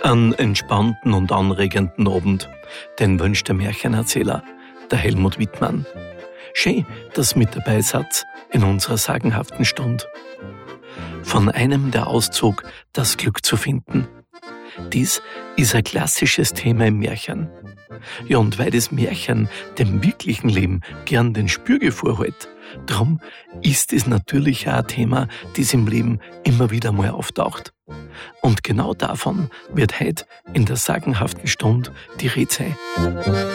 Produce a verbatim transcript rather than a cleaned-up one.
Einen entspannten und anregenden Abend, den wünscht der Märchenerzähler, der Helmut Wittmann. Schön, dass ihr mit dabei seid in unserer sagenhaften Stunde. Von einem der Auszug, das Glück zu finden. Dies ist ein klassisches Thema im Märchen. Ja, und weil das Märchen dem wirklichen Leben gern den Spiegel vorhält, drum ist es natürlich auch ein Thema, das im Leben immer wieder mal auftaucht. Und genau davon wird heute in der sagenhaften Stunde die Rede sein.